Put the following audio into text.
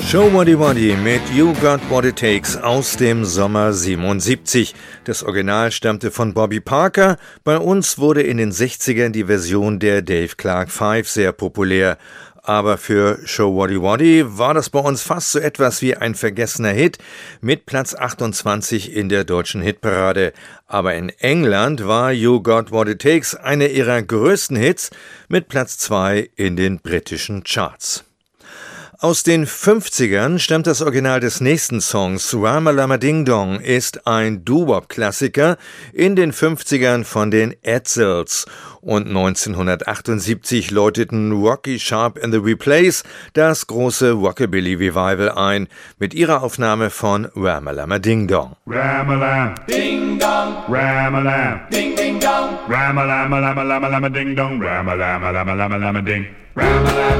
Show Waddy Waddy mit You Got What It Takes aus dem Sommer 77. Das Original stammte von Bobby Parker. Bei uns wurde in den 60ern die Version der Dave Clark 5 sehr populär. Aber für Show Waddy Waddy war das bei uns fast so etwas wie ein vergessener Hit mit Platz 28 in der deutschen Hitparade. Aber in England war You Got What It Takes einer ihrer größten Hits mit Platz 2 in den britischen Charts. Aus den 50ern stammt das Original des nächsten Songs. Ramalama Ding Dong ist ein Doo-Wop-Klassiker in den 50ern von den Edsels. Und 1978 läuteten Rocky Sharp and the Replays das große Rockabilly Revival ein mit ihrer Aufnahme von Ramalama Ding Dong. Ramalam, ding dong, Ramalam, ding ding dong, Ramalama lama lama lama ding dong, Ramalama lama lama lama ding, Ramalam.